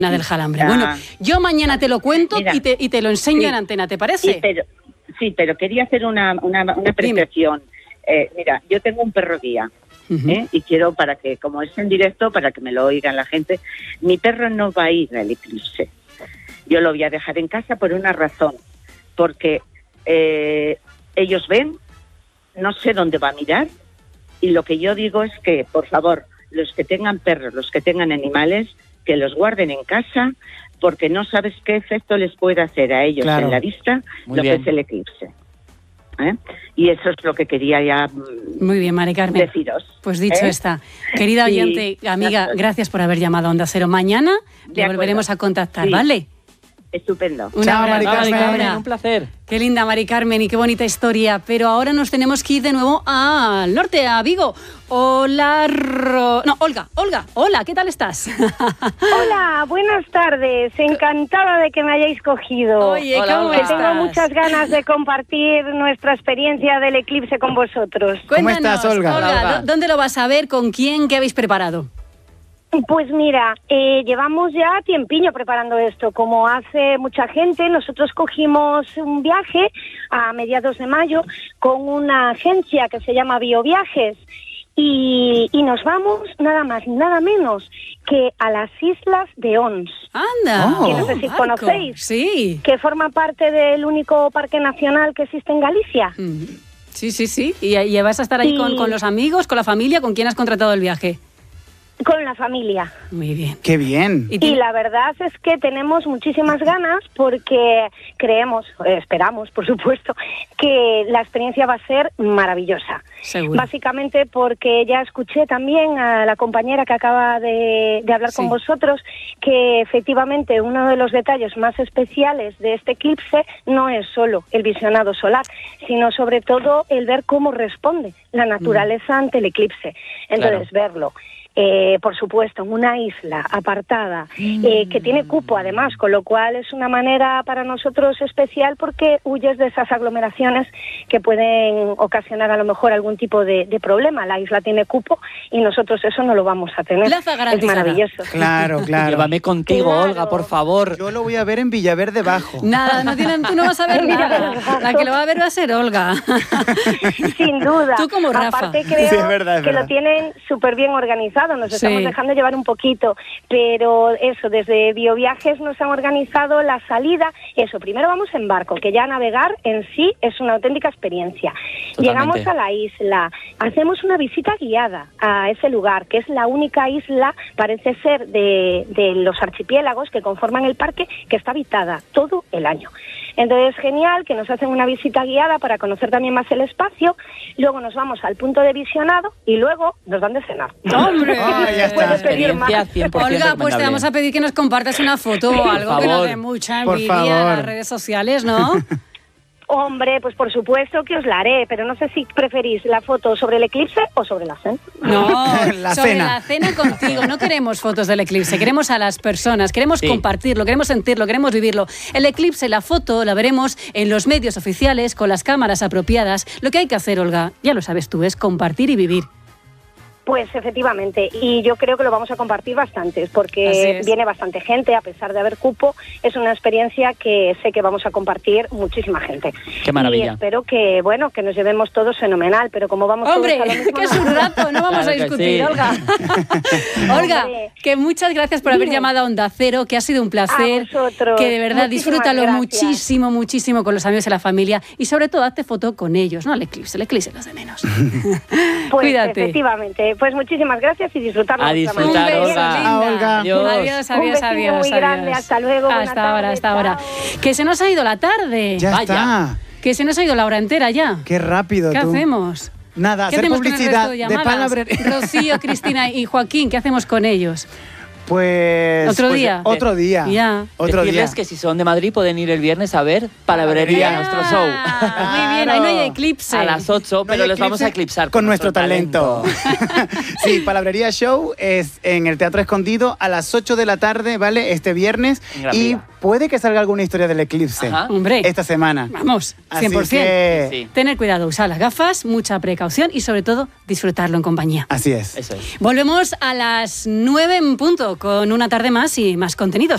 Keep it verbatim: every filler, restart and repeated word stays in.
del Jalambre. Ah, bueno, yo mañana te lo cuento mira, y, te, y te lo enseño sí, en antena, ¿te parece? Sí, pero, sí, pero quería hacer una, una, una apreciación. Eh, mira, yo tengo un perro guía, uh-huh. ¿eh? Y quiero, para que, como es en directo, para que me lo oigan la gente, mi perro no va a ir al eclipse. Yo lo voy a dejar en casa por una razón, porque eh, ellos ven, no sé dónde va a mirar, y lo que yo digo es que, por favor, los que tengan perros, los que tengan animales, que los guarden en casa, porque no sabes qué efecto les puede hacer a ellos claro. en la vista Muy lo bien. que es el eclipse. ¿Eh? Y eso es lo que quería ya Muy bien, Mari Carmen. deciros. Pues dicho ¿eh? está. Querida oyente, y, amiga, gracias por haber llamado a Onda Cero. Mañana le volveremos a contactar, sí. ¿vale? Estupendo. Un Chao, abrazo, Mari Carmen. Mari. Un placer. Qué linda, Mari Carmen, y qué bonita historia. Pero ahora nos tenemos que ir de nuevo al norte, a Vigo. Hola, Ro... No, Olga, Olga, hola, ¿qué tal estás? Hola, buenas tardes. Encantada de que me hayáis cogido. Oye, hola, ¿cómo hola. estás? Tengo muchas ganas de compartir nuestra experiencia del eclipse con vosotros. Cuéntanos, ¿Cómo estás, Olga? Olga, Olga. ¿dónde lo vas a ver? ¿Con quién? ¿Qué habéis preparado? Pues mira, eh, llevamos ya tiempiño preparando esto. Como hace mucha gente, nosotros cogimos un viaje a mediados de mayo con una agencia que se llama Bioviajes y, y nos vamos nada más y nada menos que a las islas de Ons. ¡Anda! Que no sé si barco. conocéis. Sí. Que forma parte del único parque nacional que existe en Galicia. Mm. Sí, sí, sí. ¿Y, y vas a estar ahí y... con, con los amigos, con la familia? ¿Con quién has contratado el viaje? Con la familia. Muy bien. ¡Qué bien! Y, y la verdad es que tenemos muchísimas ganas porque creemos, eh, esperamos, por supuesto, que la experiencia va a ser maravillosa. Seguro. Básicamente porque ya escuché también a la compañera que acaba de, de hablar sí. con vosotros que efectivamente uno de los detalles más especiales de este eclipse no es solo el visionado solar, sino sobre todo el ver cómo responde la naturaleza mm. ante el eclipse. Entonces, claro. verlo. Eh, por supuesto, en una isla apartada, eh, que tiene cupo además, con lo cual es una manera para nosotros especial porque huyes de esas aglomeraciones que pueden ocasionar a lo mejor algún tipo de, de problema. La isla tiene cupo y nosotros eso no lo vamos a tener. Plaza garantizada. Es maravilloso. Claro, claro. Llévame contigo, claro. Olga, por favor. Yo lo voy a ver en Villaverde Bajo. Nada, no tienen, tú no vas a ver nada. La que lo va a ver va a ser Olga. Sin duda. Tú como Rafa. Aparte creo sí, es verdad, es que verdad. lo tienen súper bien organizado. Nos estamos sí. dejando llevar un poquito, pero eso, desde Bioviajes nos han organizado la salida. Eso, primero vamos en barco, que ya navegar en sí es una auténtica experiencia. Totalmente. Llegamos a la isla, hacemos una visita guiada a ese lugar, que es la única isla, parece ser, de, de los archipiélagos que conforman el parque, que está habitada todo el año. Entonces, genial, que nos hacen una visita guiada para conocer también más el espacio, luego nos vamos al punto de visionado y luego nos dan de cenar. ¡Hombre! Oh, ya está. Experiencia cien por ciento Olga, pues te vamos a pedir que nos compartas una foto o algo que nos dé mucha envidia en las redes sociales, ¿no? Hombre, pues por supuesto que os la haré, pero no sé si preferís la foto sobre el eclipse o sobre la cena. No, la sobre cena. la cena contigo. No queremos fotos del eclipse, queremos a las personas, queremos sí. compartirlo, queremos sentirlo, queremos vivirlo. El eclipse, la foto, la veremos en los medios oficiales, con las cámaras apropiadas. Lo que hay que hacer, Olga, ya lo sabes tú, es compartir y vivir. Pues efectivamente, y yo creo que lo vamos a compartir bastantes, porque viene bastante gente, a pesar de haber cupo, es una experiencia que sé que vamos a compartir muchísima gente. ¡Qué maravilla! Y espero que, bueno, que nos llevemos todos fenomenal, pero como vamos ¡Hombre, todos a lo mismo... que es un rato! No vamos claro a discutir, sí. Olga. Olga, que muchas gracias por haber Dime. llamado a Onda Cero, que ha sido un placer, a vosotros. que de verdad Muchísimas disfrútalo gracias. muchísimo, muchísimo con los amigos y la familia, y sobre todo hazte foto con ellos, ¿no? El eclipse, el eclipse los de menos. Pues Cuídate. Efectivamente. Pues muchísimas gracias y disfrutarlo. A disfrutar, un beso, Olga. linda. Olga. Adiós. Adiós, adiós, un adiós. muy adiós. grande. Hasta luego. Hasta ahora, tarde, hasta ahora. chao. Que se nos ha ido la tarde. Ya Vaya. está. Que se nos ha ido la hora entera ya. Qué rápido ¿Qué tú. hacemos? Nada, ¿Qué hacer hacemos publicidad con el resto de de llamadas? palabrería. Rocío, Cristina y Joaquín, ¿qué hacemos con ellos? Pues... ¿Otro pues, día? Otro día. Ya. Otro Decirles día. que si son de Madrid pueden ir el viernes a ver Palabrería, Ah, nuestro show. Muy bien, ahí no hay eclipse. A las ocho, No pero hay les vamos a eclipse eclipsar con, con nuestro talento. talento. Sí, Palabrería Show es en el Teatro Escondido a las ocho de la tarde, ¿vale? Este viernes. En Gran Y Vía. puede que salga alguna historia del eclipse. Ajá. Hombre. Esta semana. Vamos, Así cien por ciento. que- Sí, sí. Tener cuidado, usar las gafas, mucha precaución y sobre todo disfrutarlo en compañía. Así es. Eso es. Volvemos a las nueve en punto con una tarde más y más contenidos.